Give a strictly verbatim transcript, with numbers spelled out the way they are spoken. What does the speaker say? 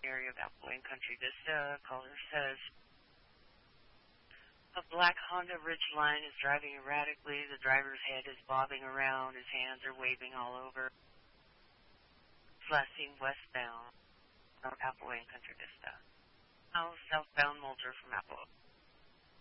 area of Applewood Country Vista. Caller says, a black Honda Ridgeline is driving erratically. The driver's head is bobbing around. His hands are waving all over. Flashing westbound from Applewood Country Vista. Now southbound Mulder from Applewood.